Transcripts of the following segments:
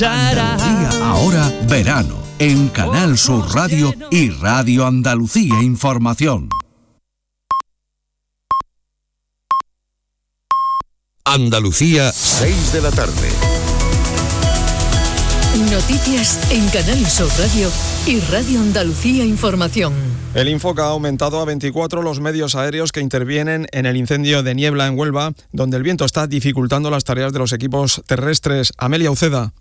Andalucía ahora verano en Canal Sur Radio y Radio Andalucía Información. Andalucía, 6 de la tarde. Noticias en Canal Sur Radio y Radio Andalucía Información. El Infoca ha aumentado a 24 los medios aéreos que intervienen en el incendio de Niebla en Huelva, donde el viento está dificultando las tareas de los equipos terrestres. Amelia Uceda.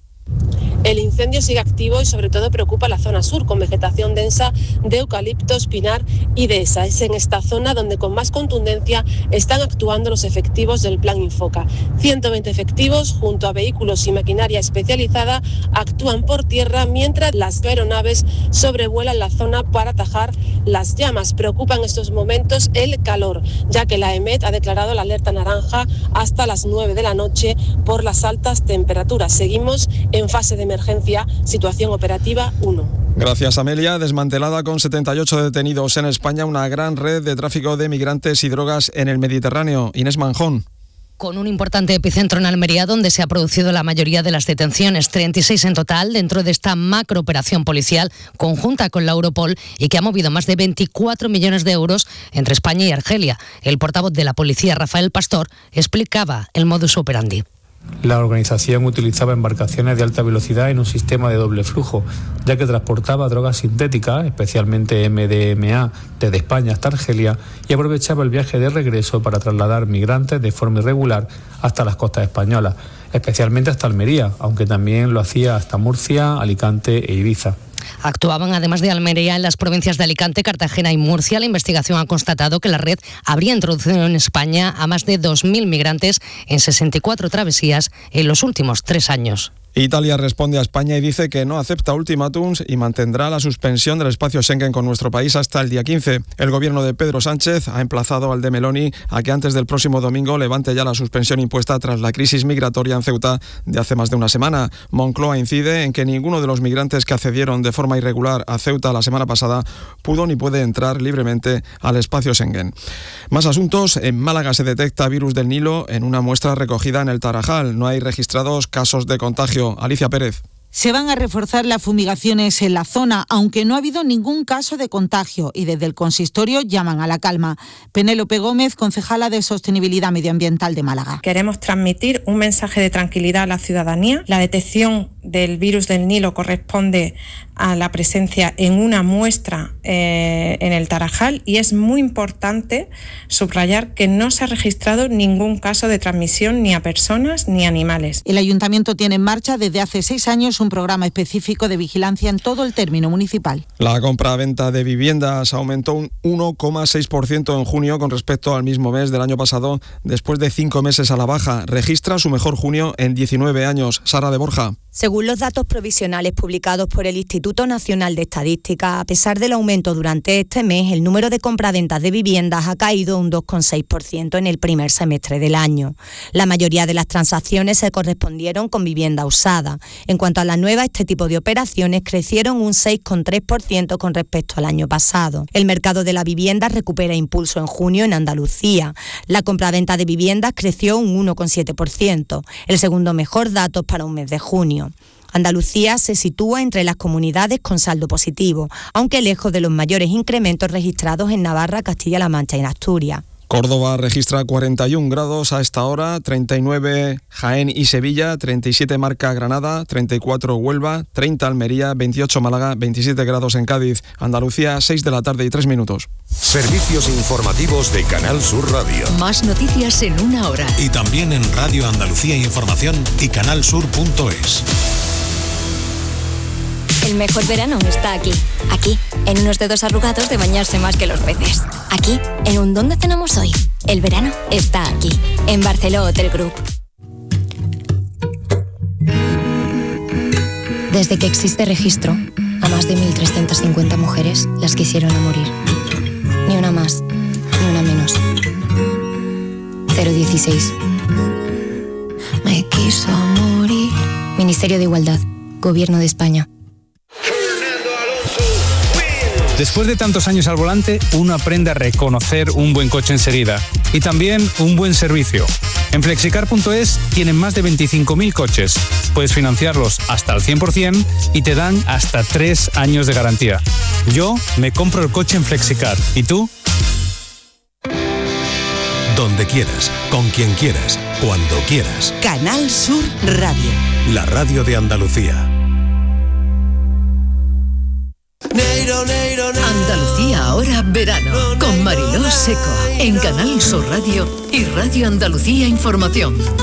El incendio sigue activo y sobre todo preocupa la zona sur, con vegetación densa de eucaliptos, pinar y dehesa. Es en esta zona donde con más contundencia están actuando los efectivos del Plan Infoca. 120 efectivos, junto a vehículos y maquinaria especializada, actúan por tierra mientras las aeronaves sobrevuelan la zona para atajar las llamas. Preocupa en estos momentos el calor, ya que la EMET ha declarado la alerta naranja hasta las 9 de la noche por las altas temperaturas. Seguimos en fase de emergencia, situación operativa 1. Gracias, Amelia. Desmantelada con 78 detenidos en España una gran red de tráfico de migrantes y drogas en el Mediterráneo. Inés Manjón. Con un importante epicentro en Almería, donde se ha producido la mayoría de las detenciones, 36 en total, dentro de esta macrooperación policial conjunta con la Europol y que ha movido más de 24 millones de euros entre España y Argelia. El portavoz de la policía, Rafael Pastor, explicaba el modus operandi. La organización utilizaba embarcaciones de alta velocidad en un sistema de doble flujo, ya que transportaba drogas sintéticas, especialmente MDMA, desde España hasta Argelia, y aprovechaba el viaje de regreso para trasladar migrantes de forma irregular hasta las costas españolas, especialmente hasta Almería, aunque también lo hacía hasta Murcia, Alicante e Ibiza. Actuaban además de Almería en las provincias de Alicante, Cartagena y Murcia. La investigación ha constatado que la red habría introducido en España a más de 2.000 migrantes en 64 travesías en los últimos 3 años. Italia responde a España y dice que no acepta ultimátums y mantendrá la suspensión del espacio Schengen con nuestro país hasta el día 15. El gobierno de Pedro Sánchez ha emplazado al de Meloni a que antes del próximo domingo levante ya la suspensión impuesta tras la crisis migratoria en Ceuta de hace más de una semana. Moncloa incide en que ninguno de los migrantes que accedieron de forma irregular a Ceuta la semana pasada pudo ni puede entrar libremente al espacio Schengen. Más asuntos. En Málaga se detecta virus del Nilo en una muestra recogida en el Tarajal. No hay registrados casos de contagio. Alicia Pérez. Se van a reforzar las fumigaciones en la zona, aunque no ha habido ningún caso de contagio y desde el consistorio llaman a la calma. Penélope Gómez, concejala de Sostenibilidad Medioambiental de Málaga. Queremos transmitir un mensaje de tranquilidad a la ciudadanía. La detección del virus del Nilo corresponde a la presencia en una muestra en el Tarajal y es muy importante subrayar que no se ha registrado ningún caso de transmisión ni a personas ni a animales. El Ayuntamiento tiene en marcha desde hace 6 años un programa específico de vigilancia en todo el término municipal. La compra-venta de viviendas aumentó un 1,6% en junio con respecto al mismo mes del año pasado, después de 5 meses a la baja. Registra su mejor junio en 19 años. Sara de Borja. Según los datos provisionales publicados por el Instituto Nacional de Estadística, a pesar del aumento durante este mes, el número de compraventas de viviendas ha caído un 2,6% en el primer semestre del año. La mayoría de las transacciones se correspondieron con vivienda usada. En cuanto a la nueva, este tipo de operaciones crecieron un 6,3% con respecto al año pasado. El mercado de la vivienda recupera impulso en junio en Andalucía. La compraventa de viviendas creció un 1,7%, el segundo mejor dato para un mes de junio. Andalucía se sitúa entre las comunidades con saldo positivo, aunque lejos de los mayores incrementos registrados en Navarra, Castilla-La Mancha y en Asturias. Córdoba registra 41 grados a esta hora, 39 Jaén y Sevilla, 37 marca Granada, 34 Huelva, 30 Almería, 28 Málaga, 27 grados en Cádiz. Andalucía, 6 de la tarde y 3 minutos. Servicios informativos de Canal Sur Radio. Más noticias en 1 hora. Y también en Radio Andalucía Información y canalsur.es. El mejor verano está aquí. Aquí, en unos dedos arrugados de bañarse más que los peces. Aquí, en un ¿dónde cenamos hoy? El verano está aquí, en Barceló Hotel Group. Desde que existe registro, a más de 1.350 mujeres las quisieron a morir. Ni una más, ni una menos. 016. Me quiso morir. Ministerio de Igualdad, Gobierno de España. Después de tantos años al volante, uno aprende a reconocer un buen coche enseguida y también un buen servicio. En flexicar.es tienen más de 25.000 coches. Puedes financiarlos hasta el 100% y te dan hasta 3 años de garantía. Yo me compro el coche en Flexicar. ¿Y tú? Donde quieras, con quien quieras, cuando quieras. Canal Sur Radio. La radio de Andalucía. Andalucía ahora verano con Mariló Seco en Canal Sur Radio y Radio Andalucía Información.